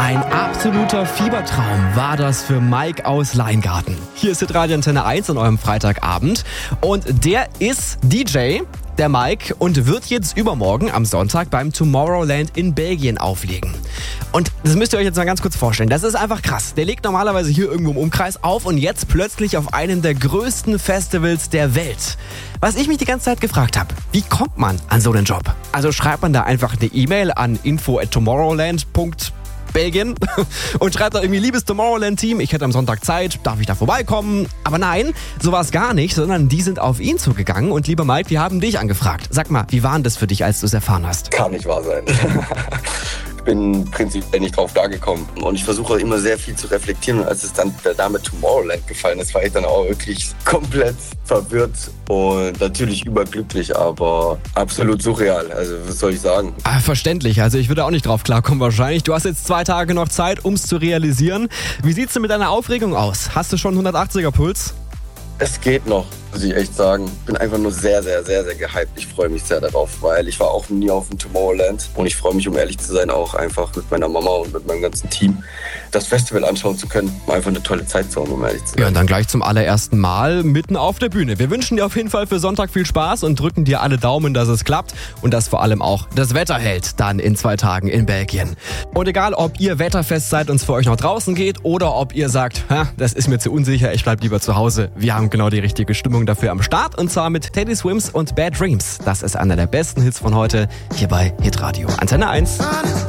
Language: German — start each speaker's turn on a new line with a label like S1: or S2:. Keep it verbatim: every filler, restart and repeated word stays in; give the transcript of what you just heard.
S1: Ein absoluter Fiebertraum war das für Mike aus Leingarten. Hier ist Hitradio Antenne eins an eurem Freitagabend und der ist D J, der Mike, und wird jetzt übermorgen am Sonntag beim Tomorrowland in Belgien auflegen. Und das müsst ihr euch jetzt mal ganz kurz vorstellen. Das ist einfach krass. Der legt normalerweise hier irgendwo im Umkreis auf und jetzt plötzlich auf einem der größten Festivals der Welt. Was ich mich die ganze Zeit gefragt habe, wie kommt man an so einen Job? Also schreibt man da einfach eine E-Mail an info at tomorrowland punkt Belgien und schreibt da irgendwie: liebes Tomorrowland-Team, ich hätte am Sonntag Zeit, darf ich da vorbeikommen? Aber nein, so war es gar nicht, sondern die sind auf ihn zugegangen und lieber Mike, wir haben dich angefragt. Sag mal, wie war denn das für dich, als du es erfahren hast?
S2: Kann nicht wahr sein. Ich bin prinzipiell nicht drauf klargekommen und ich versuche immer sehr viel zu reflektieren, und als es dann der Name Tomorrowland gefallen ist, war ich dann auch wirklich komplett verwirrt und natürlich überglücklich, aber absolut surreal, also was soll ich sagen?
S1: Ah, verständlich, also ich würde auch nicht drauf klarkommen wahrscheinlich. Du hast jetzt zwei Tage noch Zeit, um es zu realisieren. Wie sieht's denn mit deiner Aufregung aus? Hast du schon hundertachtziger Puls?
S2: Es geht noch, muss ich echt sagen. Ich bin einfach nur sehr, sehr, sehr, sehr gehypt. Ich freue mich sehr darauf, weil ich war auch nie auf dem Tomorrowland. Und ich freue mich, um ehrlich zu sein, auch einfach mit meiner Mama und mit meinem ganzen Team das Festival anschauen zu können. Einfach eine tolle Zeit zu haben, um ehrlich zu sein.
S1: Ja, und dann gleich zum allerersten Mal mitten auf der Bühne. Wir wünschen dir auf jeden Fall für Sonntag viel Spaß und drücken dir alle Daumen, dass es klappt. Und dass vor allem auch das Wetter hält, dann in zwei Tagen in Belgien. Und egal, ob ihr wetterfest seid und es für euch noch draußen geht oder ob ihr sagt, das ist mir zu unsicher, ich bleib lieber zu Hause. Wir haben genau die richtige Stimmung dafür am Start, und zwar mit Teddy Swims und Bad Dreams. Das ist einer der besten Hits von heute hier bei Hitradio Antenne eins.